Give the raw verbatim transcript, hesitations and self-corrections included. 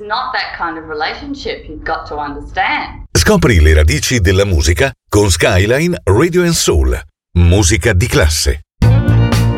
not that kind of relationship, you've got to understand. Scopri le radici della musica con Skyline Radio and Soul. Musica di classe.